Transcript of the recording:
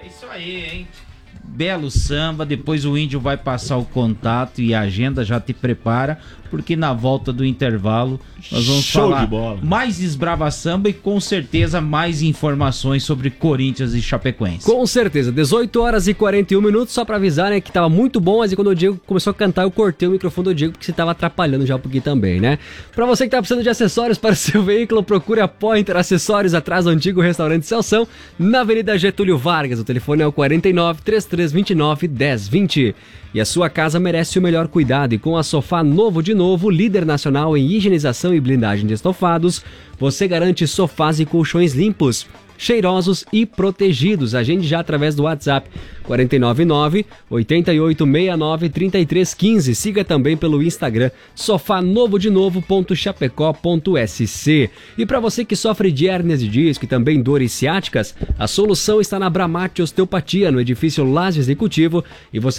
isso aí, hein? Belo samba, depois o Índio vai passar o contato e a agenda, já te prepara, porque na volta do intervalo nós vamos falar mais Desbrava Samba e com certeza mais informações sobre Corinthians e Chapecoense. Com certeza, 18 horas e 41 minutos, só pra avisar, né, que tava muito bom, mas quando o Diego começou a cantar eu cortei o microfone do Diego porque você tava atrapalhando já um pouquinho também, né? Pra você que tá precisando de acessórios para o seu veículo, procure a Pointer Acessórios atrás do antigo restaurante Celção, na Avenida Getúlio Vargas. O telefone é o 49 3329 1020. E a sua casa merece o melhor cuidado, e com a Sofá Novo de Novo, líder nacional em higienização e blindagem de estofados, você garante sofás e colchões limpos, cheirosos e protegidos. Agende já através do WhatsApp 499-8869-3315. Siga também pelo Instagram sofanovodenovo.chapecó.sc. E para você que sofre de hérnias de disco e também dores ciáticas, a solução está na Bramate Osteopatia, no edifício Laje Executivo, e você